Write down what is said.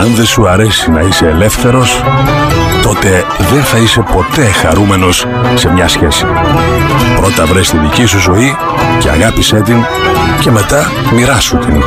Αν δεν σου αρέσει να είσαι ελεύθερος, τότε δεν θα είσαι ποτέ χαρούμενος σε μια σχέση. Πρώτα βρες τη δική σου ζωή και αγάπησέ την και μετά μοιράσου την.